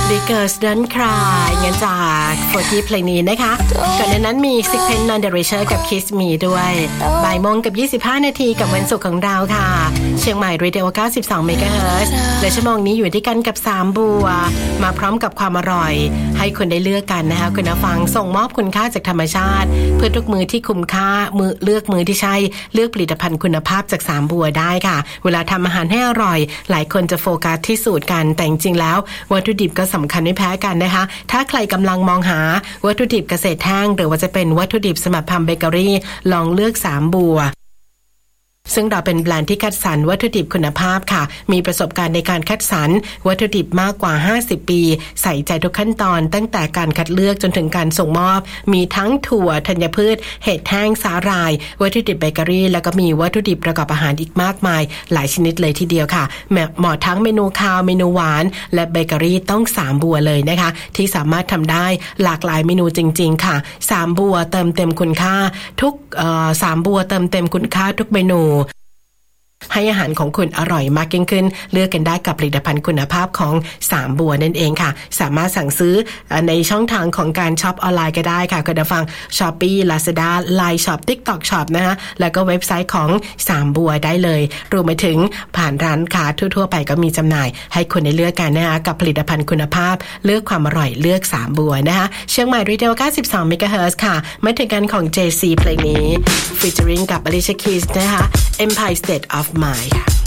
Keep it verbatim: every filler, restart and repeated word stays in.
The Girls Don't Cry งั้นจากโฟร์ตี้เพลงนี้นะคะก่อนหน้านั้นมี Sixpence None the Richer กับ Kiss Me ด้วยบ่ายโมงกับยี่สิบห้านาทีกับวันศุกร์ของเราค่ะเชียงใหม่ Radio เก้าสิบสอง เมกะเฮิรตซ์ และชั่วโมงนี้อยู่ที่กันกับสามบัวมาพร้อมกับความอร่อยให้คุณได้เลือกกันนะคะคุณผู้ฟังส่งมอบคุณค่าจากธรรมชาติเพื่อทุกมือที่คุ้มค่ามือเลือกมือที่ใช่เลือกผลิตภัณฑ์คุณภาพจากสามบัวได้ค่ะเวลาทำอาหารให้อร่อยหลายคนจะโฟกัสที่สูตรกันแต่จริงๆแล้ววัตถุดิบก็สำคัญไม่แพ้กันนะคะถ้าใครกำลังมองหาวัตถุดิบเกษตรแห้งหรือว่าจะเป็นวัตถุดิบสำหรับทำเบเกอรี่ลองเลือกสามบัวซึ่งเราเป็นแบรนด์ที่คัดสรรวัตถุดิบคุณภาพค่ะมีประสบการณ์ในการคัดสรรวัตถุดิบมากกว่าห้าสิบปีใส่ใจทุกขั้นตอนตั้งแต่การคัดเลือกจนถึงการส่งมอบมีทั้งถั่วธัญพืชเห็ดแห้งสาหร่ายวัตถุดิบเบเกอรี่แล้วก็มีวัตถุดิบประกอบอาหารอีกมากมายหลายชนิดเลยทีเดียวค่ะเหมาะทั้งเมนูคาวเมนูหวานและเบเกอรี่ต้องสามบัวเลยนะคะที่สามารถทำได้หลากหลายเมนูจริงๆค่ะสามบัวเติมเต็มคุณค่าทุกเอ่อสามบัวเติมเต็มคุณค่าทุกเมนูให้อาหารของคุณอร่อยมากยิ่งขึ้นเลือกกันได้กับผลิตภัณฑ์คุณภาพของสามบัวนั่นเองค่ะสามารถสั่งซื้อในช่องทางของการช็อปออนไลน์ก็ได้ค่ะคุณผู้ฟัง Shopee Lazada ไลน์ Shop TikTok Shop นะคะแล้วก็เว็บไซต์ของสามบัวได้เลยรวมไปถึงผ่านร้านค้าทั่วๆไปก็มีจำหน่ายให้คุณได้เลือกกันนะคะกับผลิตภัณฑ์คุณภาพเลือกความอร่อยเลือกสามบัวนะคะเชียงใหม่ Radio เก้าสิบสอง เมกะเฮิรตซ์ ค่ะมาถึงกันของ เจ ซี เพลงนี้ featuring กับ Alicia Keys นะคะ Empire State of Mind ค่ะ